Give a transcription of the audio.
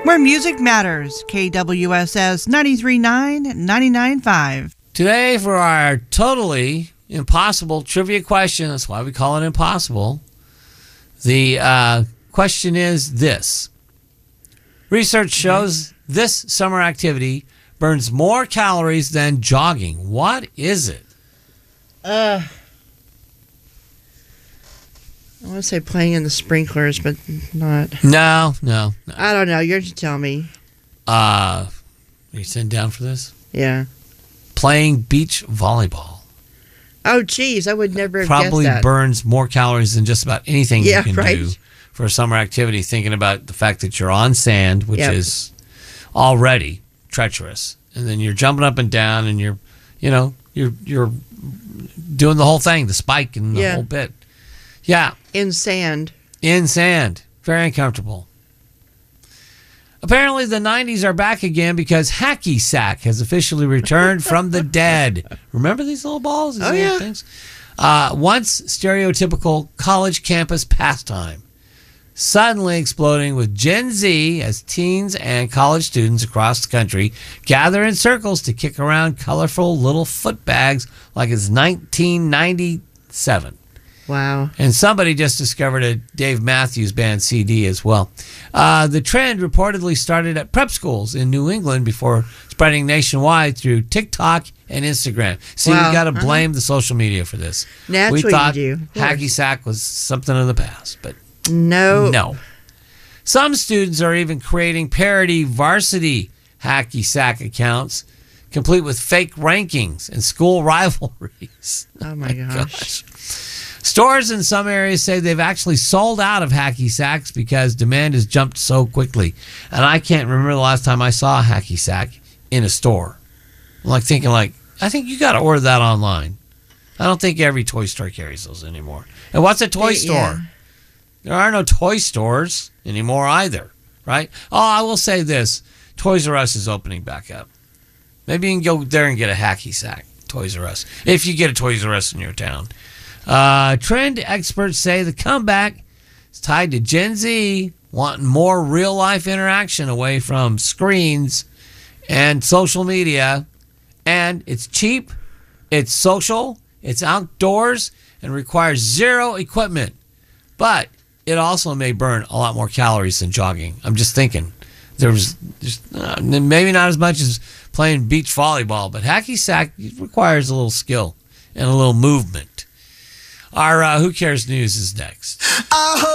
Where music matters. KWSS 93.9, 99.5. Today, for our totally impossible trivia question, that's why we call it impossible, the question is this. Research shows this summer activity burns more calories than jogging. What is it? I want to say playing in the sprinklers, but not. No. I don't know. You're to tell me. Are you sitting down for this? Yeah. Playing beach volleyball. Oh, geez. I would never have Probably guessed that. burns more calories than just about anything you can right. do for a summer activity, thinking about the fact that you're on sand, which Yep. is already treacherous. And then you're jumping up and down and you're doing the whole thing, the spike and the whole bit. Yeah. In sand. In sand. Very uncomfortable. Apparently, the 90s are back again because hacky sack has officially returned from the dead. Remember these little balls? These little things? Once stereotypical college campus pastime, suddenly exploding with Gen Z as teens and college students across the country gather in circles to kick around colorful little foot bags like it's 1997. Wow. And somebody just discovered a Dave Matthews Band CD as well. The trend reportedly started at prep schools in New England before spreading nationwide through TikTok and Instagram. See, we got to blame the social media for this. Naturally, we thought you do. hacky sack was something of the past, but no. Some students are even creating parody varsity hacky sack accounts, complete with fake rankings and school rivalries. Oh my gosh. Stores in some areas say they've actually sold out of hacky sacks because demand has jumped so quickly. And I can't remember the last time I saw a hacky sack in a store. I'm thinking, I think you got to order that online. I don't think every toy store carries those anymore. And what's a toy store? Yeah. There are no toy stores anymore either, right? Oh, I will say this. Toys R Us is opening back up. Maybe you can go there and get a hacky sack, Toys R Us, if you get a Toys R Us in your town. Trend experts say the comeback is tied to Gen Z wanting more real-life interaction away from screens and social media. And it's cheap, it's social, it's outdoors, and requires zero equipment. But it also may burn a lot more calories than jogging. I'm just thinking. There's maybe not as much as playing beach volleyball, but hacky sack requires a little skill and a little movement. Our Who Cares News is next.